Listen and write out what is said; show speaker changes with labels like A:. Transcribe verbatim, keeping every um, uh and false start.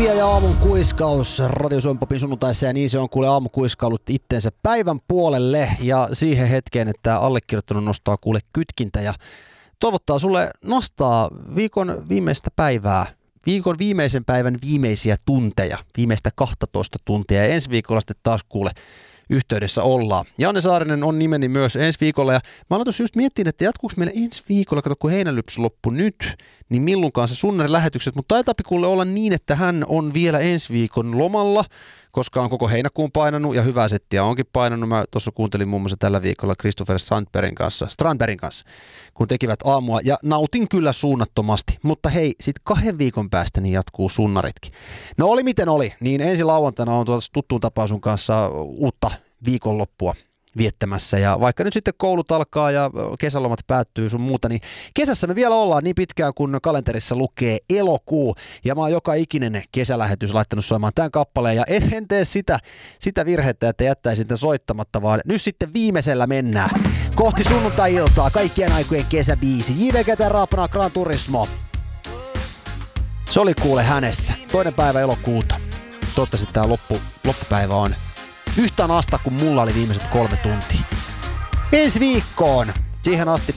A: Olivia ja aamun kuiskaus Radio Suomen Popin sunnuntaissa, ja niin se on kuule aamukuiskailut itteensä päivän puolelle ja siihen hetkeen, että allekirjoittanut nostaa kuule kytkintä ja toivottaa sulle nostaa viikon viimeistä päivää, viikon viimeisen päivän viimeisiä tunteja, viimeistä kaksitoista tuntia, ja ensi viikolla sitten taas kuule yhteydessä ollaan. Janne Saarinen on nimeni myös ensi viikolla, ja mä aloin tuossa just miettiä, että jatkuuko meillä ensi viikolla, kato kun heinälypsy loppui nyt, niin milloinkaan se Sunnarin lähetykset, mutta taitaapi kuule olla niin, että hän on vielä ensi viikon lomalla, koska on koko heinäkuun painanut ja hyvää settiä onkin painanut. Mä tuossa kuuntelin muun muassa tällä viikolla Christopher Strandbergin kanssa, Strandbergin kanssa, kun tekivät aamua, ja nautin kyllä suunnattomasti. Mutta hei, sit kahden viikon päästä niin jatkuu Sunnaritkin. No oli miten oli, niin ensi lauantaina on tuossa tuttuun tapaan sun kanssa uutta viikonloppua viettämässä, ja vaikka nyt sitten koulut alkaa ja kesälomat päättyy sun muuta, niin kesässä me vielä ollaan niin pitkään, kun kalenterissa lukee elokuu, ja mä oon joka ikinen kesälähetys laittanut soimaan tämän kappaleen, ja en, en tee sitä, sitä virhettä, että jättäisin tämän soittamatta, vaan nyt sitten viimeisellä mennään kohti sunnuntai-iltaa, kaikkien aikojen kesäbiisi, J V G T Rapna Gran Turismo. Se oli kuule hänessä, toinen päivä elokuuta. Toivottavasti tää loppu, loppupäivä on yhtään asta, kun mulla oli viimeiset kolme tuntia. Ensi viikkoon. Siihen asti